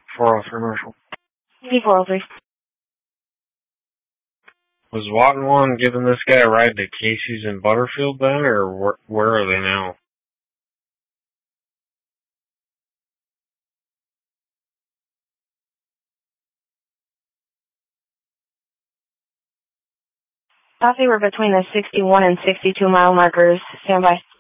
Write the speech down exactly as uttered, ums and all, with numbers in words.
four oh three, Marshall. D four oh three. Was Watton one giving this guy a ride to Casey's in Butterfield then, or where, where are they now? Thought they were between the sixty-one and sixty-two mile markers. Stand by.